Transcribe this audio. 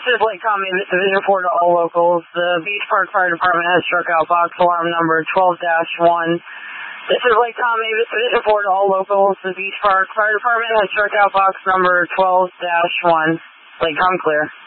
This is Lake Tom Mavis, Division 4 to all locals. The Beach Park Fire Department has struck out box alarm number 12-1. This is Lake Tom Mavis, Division 4 to all locals. The Beach Park Fire Department has struck out box number 12-1. Lake Tom clear.